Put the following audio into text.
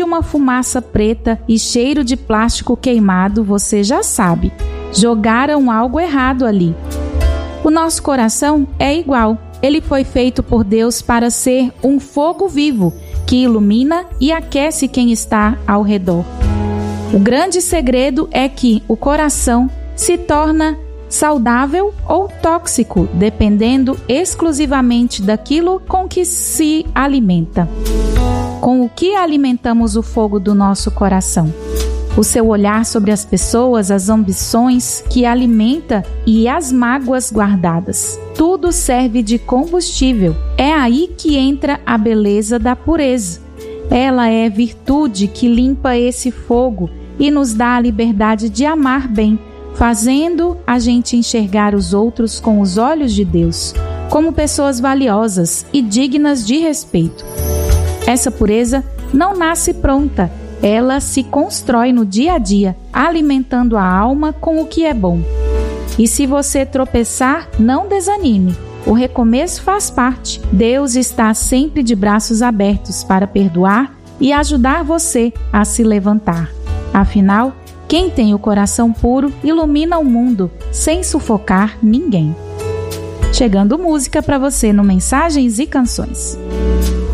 uma fumaça preta e cheiro de plástico queimado, você já sabe. Jogaram algo errado ali. O nosso coração é igual. Ele foi feito por Deus para ser um fogo vivo que ilumina e aquece quem está ao redor. O grande segredo é que o coração se torna saudável ou tóxico, dependendo exclusivamente daquilo com que se alimenta. Com o que alimentamos o fogo do nosso coração? O seu olhar sobre as pessoas, as ambições que alimenta e as mágoas guardadas. Tudo serve de combustível. É aí que entra a beleza da pureza. Ela é virtude que limpa esse fogo e nos dá a liberdade de amar bem, fazendo a gente enxergar os outros com os olhos de Deus, como pessoas valiosas e dignas de respeito. Essa pureza não nasce pronta, ela se constrói no dia a dia, alimentando a alma com o que é bom. E se você tropeçar, não desanime. O recomeço faz parte. Deus está sempre de braços abertos para perdoar e ajudar você a se levantar. Afinal, quem tem o coração puro ilumina o mundo sem sufocar ninguém. Chegando música para você no Mensagens e Canções.